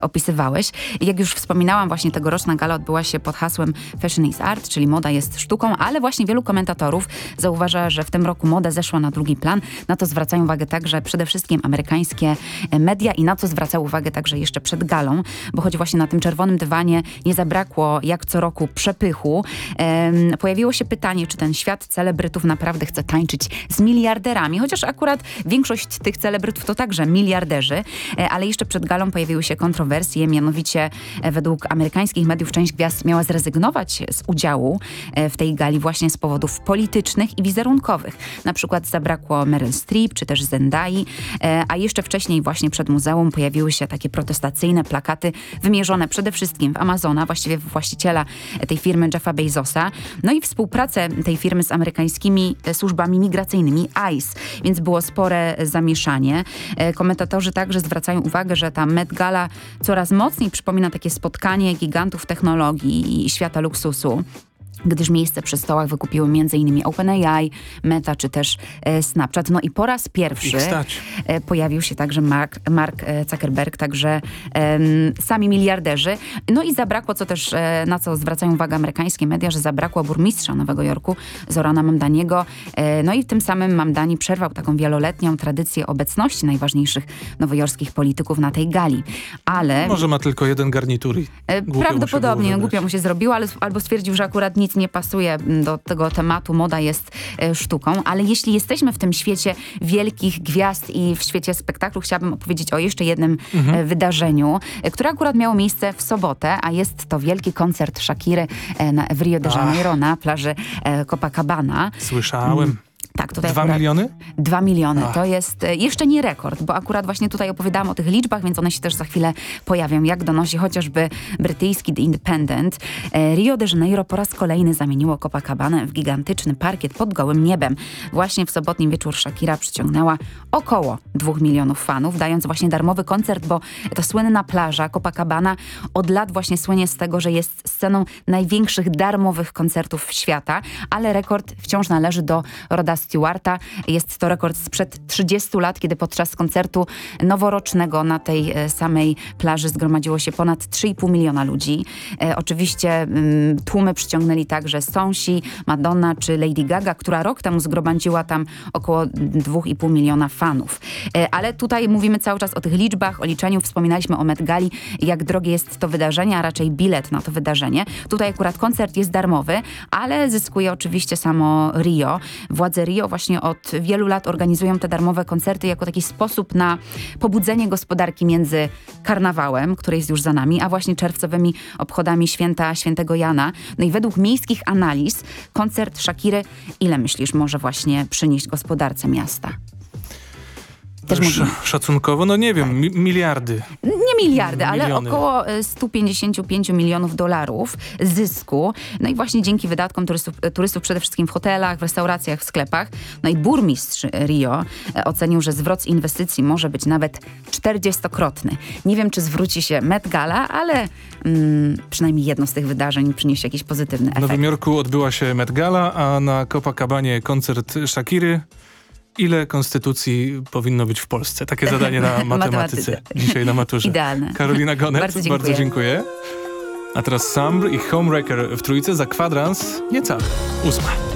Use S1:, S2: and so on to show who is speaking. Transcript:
S1: opisywałeś. I jak już wspominałam, właśnie tegoroczna gala odbyła się pod hasłem Fashion is Art, czyli moda jest sztuką, ale właśnie wielu komentatorów zauważa, że w tym roku moda zeszła na drugi plan. Na to zwracają uwagę także przede wszystkim amerykańskie media i na co zwracały uwagę także jeszcze przed galą, bo choć właśnie na tym czerwonym dywanie nie zabrakło jak co roku przepychu, pojawiło się pytanie, czy ten świat celebrytów naprawdę chce tańczyć z miliarderami, chociaż akurat większość tych celebrytów to także miliarderzy, ale jeszcze przed galą pojawiły się kontrowersje, mianowicie według amerykańskich mediów część gwiazd miała zrezygnować z udziału w tej gali właśnie z powodów politycznych i wizerunkowych. Na przykład zabrakło Meryl Streep, czy też Zendai, a jeszcze wcześniej właśnie przed muzeum pojawiły się takie protestacyjne plakaty wymierzone przede wszystkim w Amazona, właściwie w właściciela tej firmy Jeffa Bezosa, no i współpracę tej firmy z amerykańskimi służbami migracyjnymi ICE, więc było spore zamieszanie. Komentatorzy także zwracają uwagę, że ta Met Gala coraz mocniej przypomina takie spotkanie gigantów technologii i świata luksusu, gdyż miejsce przy stołach wykupiły m.in. OpenAI, Meta czy też Snapchat. No i po raz pierwszy pojawił się także Mark Zuckerberg, także sami miliarderzy. No i zabrakło, co też, na co zwracają uwagę amerykańskie media, że zabrakło burmistrza Nowego Jorku, Zorana Mamdaniego. No i tym samym Mamdani przerwał taką wieloletnią tradycję obecności najważniejszych nowojorskich polityków na tej gali. Ale
S2: może ma tylko jeden garnitur i
S1: prawdopodobnie głupio mu się zrobiło, albo stwierdził, że akurat nic nie pasuje do tego tematu, moda jest sztuką, ale jeśli jesteśmy w tym świecie wielkich gwiazd i w świecie spektaklu, chciałabym opowiedzieć o jeszcze jednym wydarzeniu, które akurat miało miejsce w sobotę, a jest to wielki koncert Shakiry w Rio de Janeiro na plaży Copacabana.
S2: Słyszałem.
S1: Tak, tutaj
S2: 2 miliony?
S1: 2 miliony. To jest jeszcze nie rekord, bo akurat właśnie tutaj opowiadałam o tych liczbach, więc one się też za chwilę pojawią, jak donosi chociażby brytyjski The Independent. Rio de Janeiro po raz kolejny zamieniło Copacabanę w gigantyczny parkiet pod gołym niebem. Właśnie w sobotni wieczór Shakira przyciągnęła około 2 milionów fanów, dając właśnie darmowy koncert, bo to słynna plaża Copacabana od lat właśnie słynie z tego, że jest sceną największych darmowych koncertów świata, ale rekord wciąż należy do Roda Stewarta. Jest to rekord sprzed 30 lat, kiedy podczas koncertu noworocznego na tej samej plaży zgromadziło się ponad 3,5 miliona ludzi. Oczywiście tłumy przyciągnęli także Stonsi, Madonna czy Lady Gaga, która rok temu zgromadziła tam około 2,5 miliona fanów. Ale tutaj mówimy cały czas o tych liczbach, o liczeniu. Wspominaliśmy o Met Gali, jak drogie jest to wydarzenie, a raczej bilet na to wydarzenie. Tutaj akurat koncert jest darmowy, ale zyskuje oczywiście samo Rio. Władze Rio właśnie od wielu lat organizują te darmowe koncerty jako taki sposób na pobudzenie gospodarki między karnawałem, który jest już za nami, a właśnie czerwcowymi obchodami święta Świętego Jana. No i według miejskich analiz koncert Shakiry, ile myślisz, może właśnie przynieść gospodarce miasta?
S2: Szacunkowo, no nie wiem, miliardy.
S1: Nie miliardy, ale
S2: miliony.
S1: około 155 milionów dolarów zysku. No i właśnie dzięki wydatkom turystów przede wszystkim w hotelach, w restauracjach, w sklepach. No i burmistrz Rio ocenił, że zwrot z inwestycji może być nawet 40-krotny. Nie wiem, czy zwróci się Met Gala, ale przynajmniej jedno z tych wydarzeń przyniesie jakiś pozytywny efekt.
S2: W Nowym Jorku odbyła się Met Gala, a na Copacabanie koncert Shakiry. Ile konstytucji powinno być w Polsce? Takie zadanie na matematyce. Dzisiaj na maturze.
S1: Idealne.
S2: Karolina Gonet,
S1: bardzo dziękuję.
S2: A teraz Samr i Homewrecker w trójce za kwadrans, niecały 8.